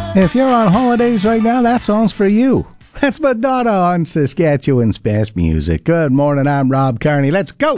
If you're on holidays right now, that song's for you. That's Madonna on Saskatchewan's best music. Good morning, I'm Rob Carney. Let's go!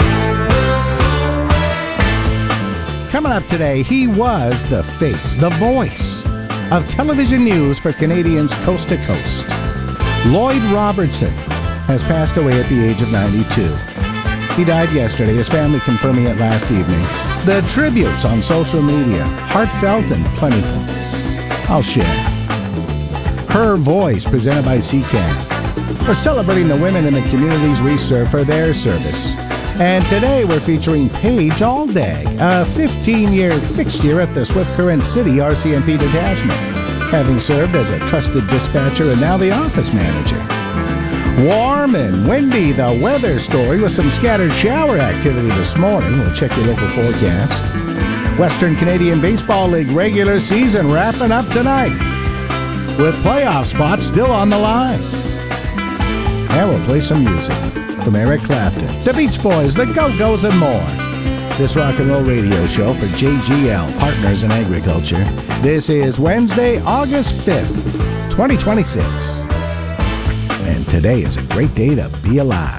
Coming up today, he was the face, the voice of television news for Canadians coast to coast. Lloyd Robertson has passed away at the age of 92. He died yesterday, his family confirming it last evening. The tributes on social media, heartfelt and plentiful. I'll share. Her Voice, presented by CCAN. We're celebrating the women in the communities we serve for their service. And today we're featuring Paige Aldag, a 15-year fixture at the Swift Current City RCMP detachment, having served as a trusted dispatcher and now the office manager. Warm and windy, the weather story with some scattered shower activity this morning. We'll check your local forecast. Western Canadian Baseball League regular season wrapping up tonight, with playoff spots still on the line. And we'll play some music from Eric Clapton, the Beach Boys, the Go-Go's, and more. This rock and roll radio show for JGL, Partners in Agriculture. This is Wednesday, August 5th, 2026. And today is a great day to be alive.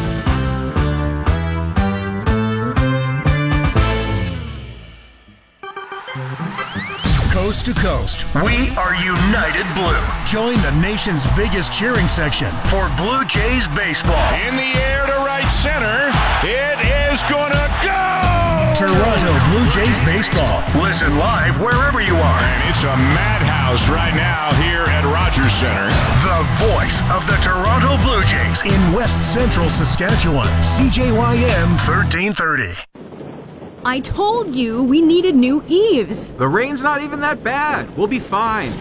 Coast to coast, we are United Blue. Join the nation's biggest cheering section for Blue Jays baseball. In the air to right center, it is gonna go! Toronto Blue Jays baseball. Listen live wherever you are. And it's a madhouse right now here at Rogers Center. The voice of the Toronto Blue Jays in West Central Saskatchewan. CJYM 1330. I told you we needed new eaves. The rain's not even that bad. We'll be fine.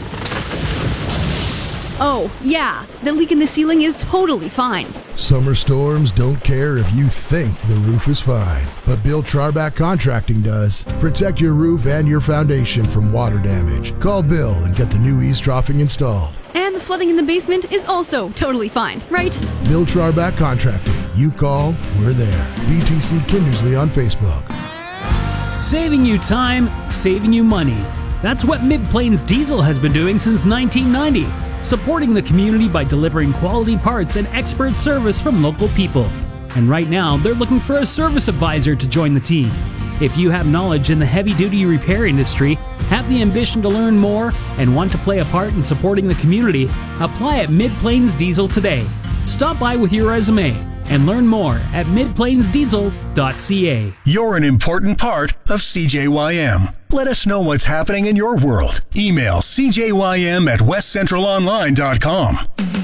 Oh, yeah. The leak in the ceiling is totally fine. Summer storms don't care if you think the roof is fine, but Bill Charback Contracting does. Protect your roof and your foundation from water damage. Call Bill and get the new eaves troughing installed. And the flooding in the basement is also totally fine, right? Bill Charback Contracting. You call, we're there. BTC Kindersley on Facebook. Saving you time, saving you money. That's what Mid-Plains Diesel has been doing since 1990, supporting the community by delivering quality parts and expert service from local people. And right now, they're looking for a service advisor to join the team. If you have knowledge in the heavy-duty repair industry, have the ambition to learn more, and want to play a part in supporting the community, apply at Mid-Plains Diesel today. Stop by with your resume and learn more at midplainsdiesel.ca. You're an important part of CJYM. Let us know what's happening in your world. Email cjym@westcentralonline.com.